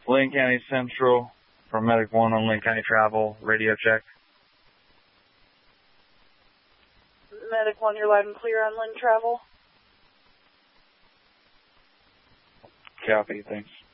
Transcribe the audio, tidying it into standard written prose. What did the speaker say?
Lane County Central from Medic 1 on Lane County Travel. Radio check. Medic 1, you're loud and clear on Lynn Travel. Copy, thanks.